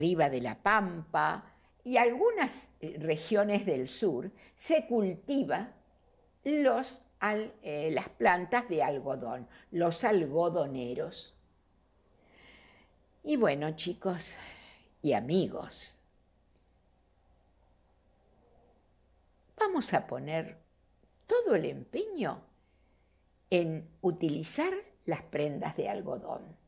arriba de la Pampa y algunas regiones del sur se cultiva las plantas de algodón, los algodoneros. Y bueno, chicos y amigos, vamos a poner todo el empeño en utilizar las prendas de algodón.